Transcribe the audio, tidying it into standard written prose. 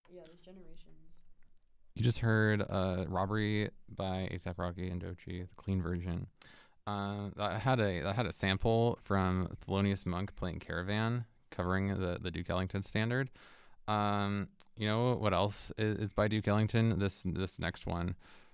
Yeah, there's generations. You just heard "Robbery" by ASAP Rocky and Doechii, the clean version. That had a sample from Thelonious Monk playing Caravan, covering the Duke Ellington standard. You know what else is by Duke Ellington? This next one.